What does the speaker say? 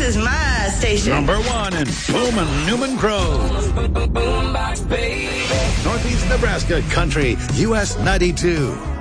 is my station. Number 1 in Pullman, Newman Grove. Northeast Nebraska Country, US 92.